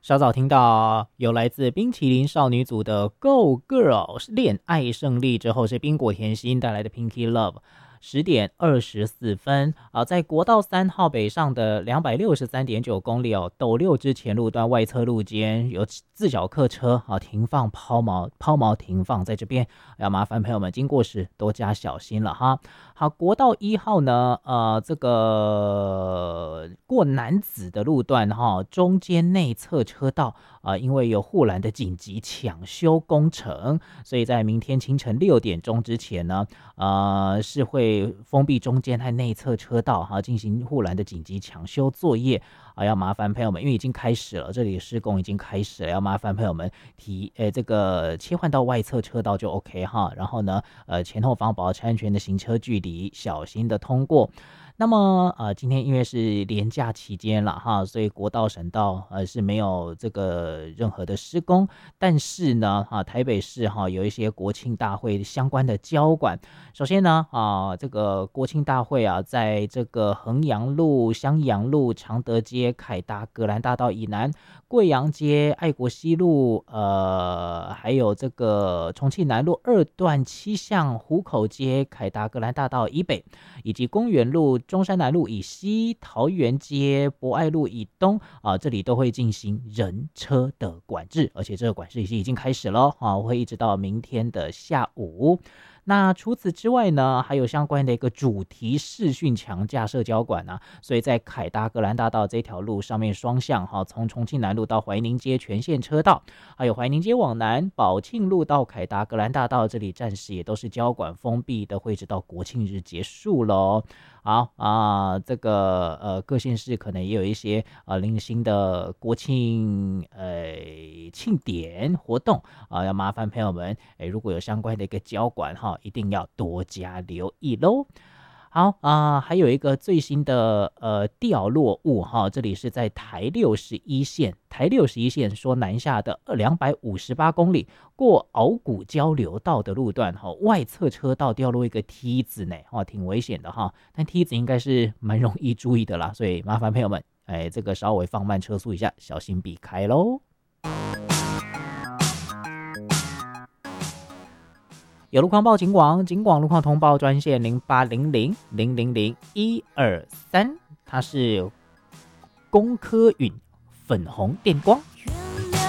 稍早听到有来自冰淇淋少女组的 Go Girl 恋爱胜利之后，是冰果甜心带来的 Pinky Love。10:24在国道3号北上的263.9公里斗六支前路段外侧路间有自小客车停放抛锚停放，在这边要麻烦朋友们经过时多加小心了哈。好，国道1号呢，这个过楠梓的路段中间内侧车道因为有护栏的紧急抢修工程，所以在明天清晨6点钟之前呢，是会封闭中间和内侧车道进行护栏的紧急抢修作业要麻烦朋友们，因为已经开始了，这里施工已经开始了，要麻烦朋友们这个切换到外侧车道就 OK 哈，然后呢，前后方保持安全的行车距离，小心的通过。那么今天因为是连假期间了哈，所以国道省道是没有这个任何的施工，但是呢台北市有一些国庆大会相关的交管。首先呢这个国庆大会在这个衡阳路、襄阳路、常德街、凯达格兰大道以南、贵阳街、爱国西路还有这个重庆南路2段7巷、湖口街、凯达格兰大道以北，以及公园路、中山南路以西、桃园街、博爱路以东这里都会进行人车的管制，而且这个管制已经开始了会一直到明天的下午。那除此之外呢，还有相关的一个主题视讯墙架设交管所以在凯达格兰大道这条路上面双向从重庆南路到怀宁街全线车道，还有怀宁街往南宝庆路到凯达格兰大道，这里暂时也都是交管封闭的，会一直到国庆日结束咯。好这个各县市可能也有一些零星的国庆庆典活动要麻烦朋友们如果有相关的一个交管一定要多加留意咯。好还有一个最新的掉落物这里是在台61线说南下的258公里过鳌骨交流道的路段外侧车道掉落一个梯子呢挺危险的但梯子应该是蛮容易注意的啦，所以麻烦朋友们这个稍微放慢车速一下，小心避开咯。有路况报警广路况通报专线0800000123，它是工科允粉红电光。